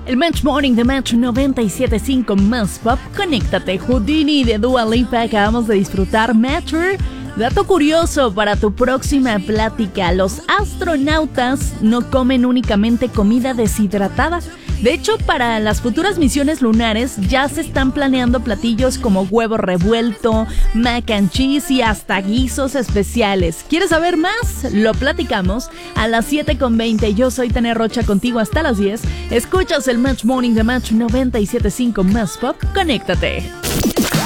El Match Morning de Match 97.5 Más Pop. Conéctate, Houdini de Dua Lipa. Acabamos de disfrutar Matter. Dato curioso para tu próxima plática: los astronautas no comen únicamente comida deshidratada. De hecho, para las futuras misiones lunares ya se están planeando platillos como huevo revuelto, mac and cheese y hasta guisos especiales. ¿Quieres saber más? Lo platicamos a las 7:20. Yo soy Tania Rocha, contigo hasta las 10. Escuchas el Match Morning de Match 97.5 Más Pop. Conéctate.